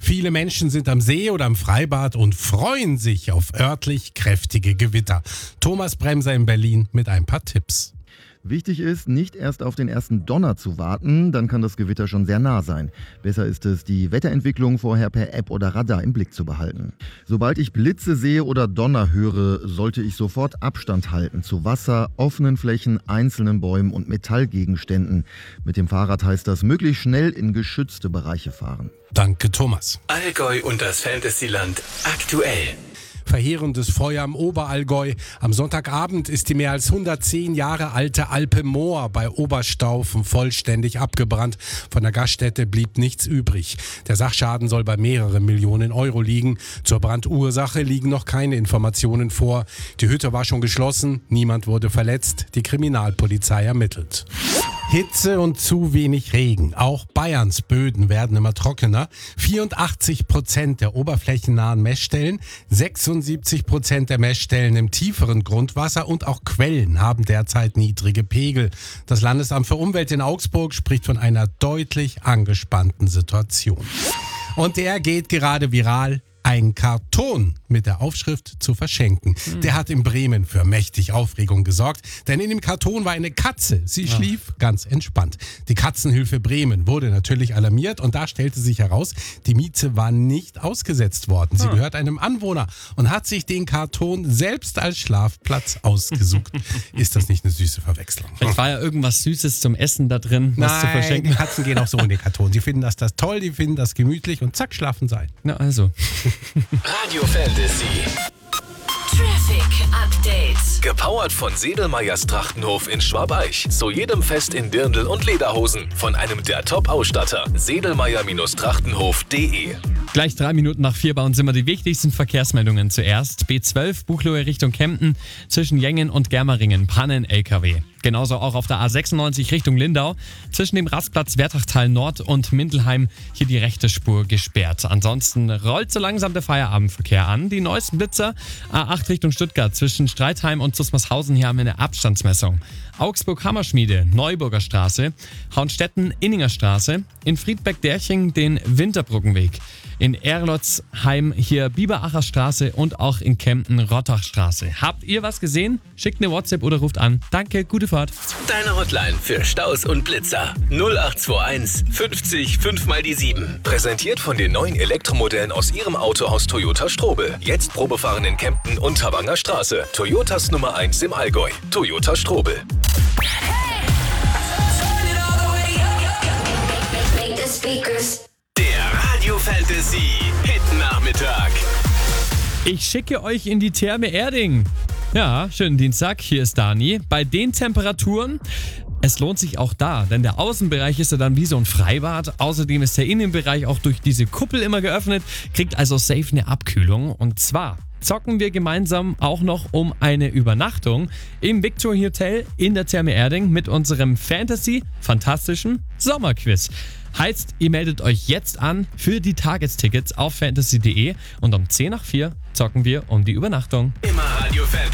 Viele Menschen sind am See oder im Freibad und freuen sich auf örtlich kräftige Gewitter. Thomas Bremser in Berlin mit ein paar Tipps. Wichtig ist, nicht erst auf den ersten Donner zu warten, dann kann das Gewitter schon sehr nah sein. Besser ist es, die Wetterentwicklung vorher per App oder Radar im Blick zu behalten. Sobald ich Blitze sehe oder Donner höre, sollte ich sofort Abstand halten zu Wasser, offenen Flächen, einzelnen Bäumen und Metallgegenständen. Mit dem Fahrrad heißt das, möglichst schnell in geschützte Bereiche fahren. Danke, Thomas. Allgäu und das Fantasyland aktuell. Verheerendes Feuer im Oberallgäu. Am Sonntagabend ist die mehr als 110 Jahre alte Alpe Moor bei Oberstaufen vollständig abgebrannt. Von der Gaststätte blieb nichts übrig. Der Sachschaden soll bei mehreren Millionen Euro liegen. Zur Brandursache liegen noch keine Informationen vor. Die Hütte war schon geschlossen, niemand wurde verletzt. Die Kriminalpolizei ermittelt. Hitze und zu wenig Regen. Auch Bayerns Böden werden immer trockener. 84% der oberflächennahen Messstellen, 76% der Messstellen im tieferen Grundwasser und auch Quellen haben derzeit niedrige Pegel. Das Landesamt für Umwelt in Augsburg spricht von einer deutlich angespannten Situation. Und der geht gerade viral. Ein Karton mit der Aufschrift zu verschenken. Der hat in Bremen für mächtig Aufregung gesorgt, denn in dem Karton war eine Katze. Sie schlief ganz entspannt. Die Katzenhilfe Bremen wurde natürlich alarmiert und da stellte sich heraus, die Mieze war nicht ausgesetzt worden. Sie gehört einem Anwohner und hat sich den Karton selbst als Schlafplatz ausgesucht. Ist das nicht eine süße Verwechslung? Vielleicht war ja irgendwas Süßes zum Essen da drin, was zu verschenken. Die Katzen gehen auch so in den Karton. Die finden das toll, die finden das gemütlich und zack, schlafen sein. Na also. Radio Fantasy. Traffic Update. Gepowert von Sedelmeyers Trachtenhof in Schwabeich. Zu jedem Fest in Dirndl und Lederhosen. Von einem der Top-Ausstatter. Sedelmeyer-Trachtenhof.de. Gleich 3 Minuten nach 4 bei uns sind wir die wichtigsten Verkehrsmeldungen zuerst. B12 Buchloe Richtung Kempten, zwischen Jengen und Germeringen, Pannen-LKW. Genauso auch auf der A96 Richtung Lindau, zwischen dem Rastplatz Wertachtal Nord und Mindelheim hier die rechte Spur gesperrt. Ansonsten rollt so langsam der Feierabendverkehr an. Die neuesten Blitzer, A8 Richtung Stuttgart, zwischen Streitheim und Zusmarshausen, hier haben wir eine Abstandsmessung. Augsburg-Hammerschmiede, Neuburger Straße, Hauenstetten-Inninger Straße, in Friedberg-Derching den Winterbrückenweg, in Erlotzheim hier Biberacher Straße und auch in Kempten Rottachstraße. Habt ihr was gesehen? Schickt eine WhatsApp oder ruft an. Danke, gute Fahrt. Deine Hotline für Staus und Blitzer. 0821 50 5 mal die 7. Präsentiert von den neuen Elektromodellen aus ihrem Autohaus Toyota Strobel. Jetzt Probefahren in Kempten und Tawanger Straße. Toyotas Nummer 1 im Allgäu. Toyota Strobel. Der Radio Fantasy Hit Nachmittag. Ich schicke euch in die Therme Erding. Ja, schönen Dienstag, hier ist Dani. Bei den Temperaturen, es lohnt sich auch da, denn der Außenbereich ist ja dann wie so ein Freibad. Außerdem ist der Innenbereich auch durch diese Kuppel immer geöffnet, kriegt also safe eine Abkühlung. Und zwar zocken wir gemeinsam auch noch um eine Übernachtung im Victory Hotel in der Therme Erding mit unserem fantastischen Sommerquiz. Heißt, ihr meldet euch jetzt an für die Tagestickets auf fantasy.de und um 10 nach 4 zocken wir um die Übernachtung.